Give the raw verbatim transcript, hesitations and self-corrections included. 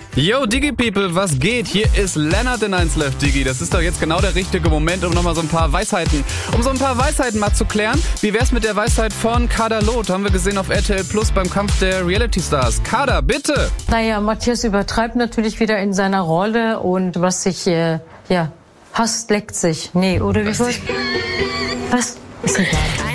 Yo, Digi People, was geht? Hier ist Lennart in eins Live Digi. Das ist doch jetzt genau der richtige Moment, um nochmal so ein paar Weisheiten, um so ein paar Weisheiten mal zu klären. Wie wär's mit der Weisheit von Kader Loth? Haben wir gesehen auf R T L Plus beim Kampf der Reality Stars. Kader, bitte! Naja, Matthias übertreibt natürlich wieder in seiner Rolle und was sich, äh, ja, hasst, leckt sich. Nee, oder wie war's? Was? Ist egal.